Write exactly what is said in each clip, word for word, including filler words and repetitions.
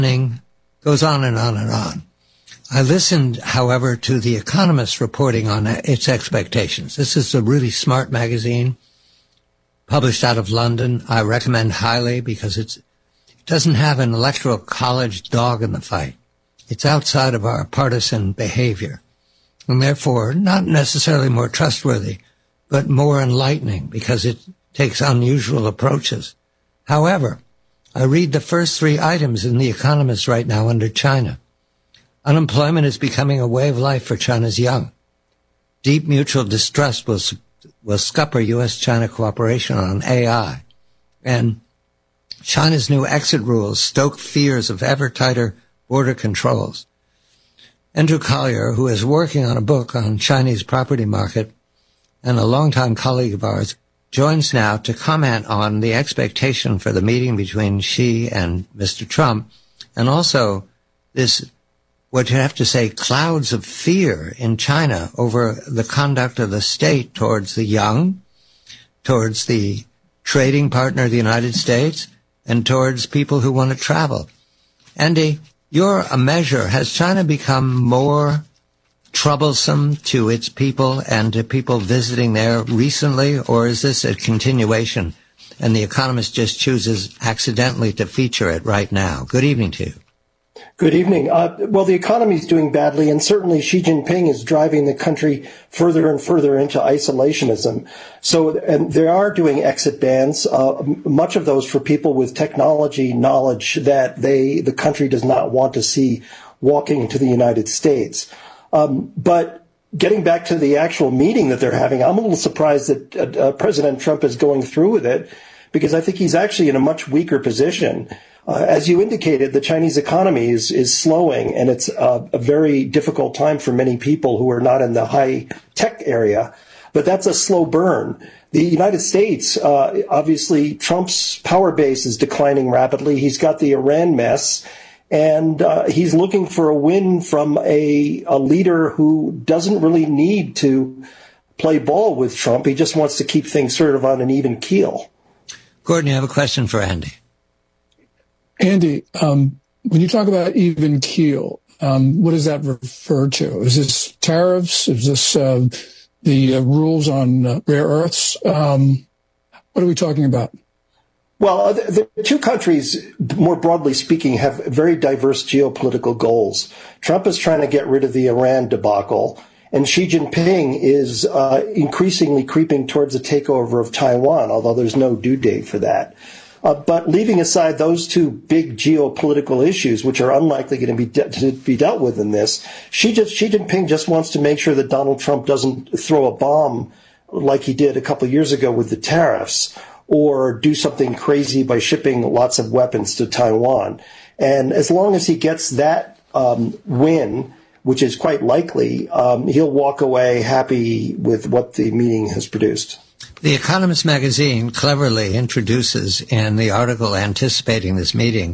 goes on and on and on. I listened, however, to The Economist reporting on its expectations. This is a really smart magazine, published out of London. I recommend highly because it's, it doesn't have an electoral college dog in the fight. It's outside of our partisan behavior, and therefore not necessarily more trustworthy, but more enlightening because it takes unusual approaches. However, I read the first three items in The Economist right now under China. Unemployment is becoming a way of life for China's young. Deep mutual distrust will, will scupper U S China cooperation on A I. And China's new exit rules stoke fears of ever tighter border controls. Andrew Collier, who is working on a book on Chinese property market and a longtime colleague of ours, joins now to comment on the expectation for the meeting between Xi and Mister Trump, and also this, what you have to say, clouds of fear in China over the conduct of the state towards the young, towards the trading partner of the United States, and towards people who want to travel. Andy, you're a measure. Has China become more troublesome to its people and to people visiting there recently, or is this a continuation and The Economist just chooses accidentally to feature it right now? Good evening to you. Good evening. Uh, well, the economy is doing badly, and certainly Xi Jinping is driving the country further and further into isolationism. So, and they are doing exit bans, uh, much of those for people with technology knowledge that they, the country does not want to see walking into the United States. Um, but getting back to the actual meeting that they're having, I'm a little surprised that uh, uh, President Trump is going through with it, because I think he's actually in a much weaker position. Uh, as you indicated, the Chinese economy is, is slowing, and it's uh, a very difficult time for many people who are not in the high tech area. But that's a slow burn. The United States, uh, obviously, Trump's power base is declining rapidly. He's got the Iran mess. And uh, he's looking for a win from a, a leader who doesn't really need to play ball with Trump. He just wants to keep things sort of on an even keel. Gordon, you have a question for Andy. Andy, um, when you talk about even keel, um, what does that refer to? Is this tariffs? Is this uh, the uh, rules on uh, rare earths? Um, what are we talking about? Well, the two countries, more broadly speaking, have very diverse geopolitical goals. Trump is trying to get rid of the Iran debacle, and Xi Jinping is uh, increasingly creeping towards a takeover of Taiwan, although there's no due date for that. Uh, but leaving aside those two big geopolitical issues, which are unlikely going to be, de- to be dealt with in this, Xi, just, Xi Jinping just wants to make sure that Donald Trump doesn't throw a bomb like he did a couple of years ago with the tariffs, or do something crazy by shipping lots of weapons to Taiwan. And as long as he gets that um, win, which is quite likely, um, he'll walk away happy with what the meeting has produced. The Economist magazine cleverly introduces in the article anticipating this meeting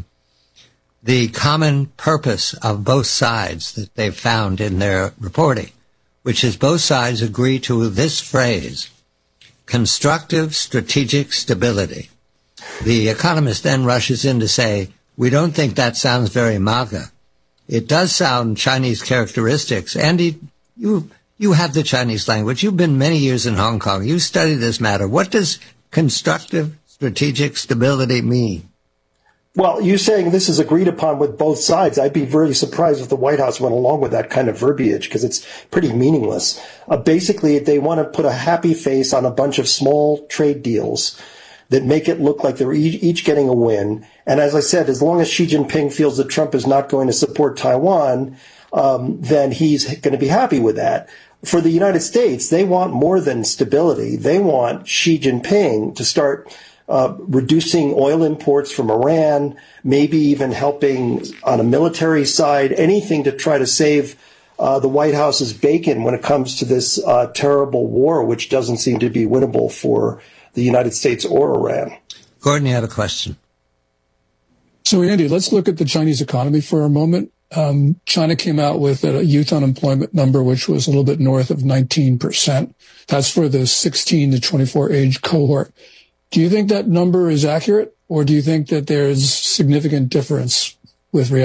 the common purpose of both sides that they've found in their reporting, which is both sides agree to this phrase: constructive strategic stability. The Economist then rushes in to say, we don't think that sounds very MAGA. It does sound Chinese characteristics. Andy, you you have the Chinese language. You've been many years in Hong Kong. You study this matter. What does constructive strategic stability mean? Well, you're saying this is agreed upon with both sides. I'd be very surprised if the White House went along with that kind of verbiage, because it's pretty meaningless. Uh, basically, they want to put a happy face on a bunch of small trade deals that make it look like they're each getting a win. And as I said, as long as Xi Jinping feels that Trump is not going to support Taiwan, um, then he's going to be happy with that. For the United States, they want more than stability. They want Xi Jinping to start Uh, reducing oil imports from Iran, maybe even helping on a military side, anything to try to save uh, the White House's bacon when it comes to this uh, terrible war, which doesn't seem to be winnable for the United States or Iran. Gordon, you have a question. So, Andy, let's look at the Chinese economy for a moment. Um, China came out with a youth unemployment number, which was a little bit north of nineteen percent. That's for the sixteen to twenty-four age cohort. Do you think that number is accurate, or do you think that there's significant difference with reality.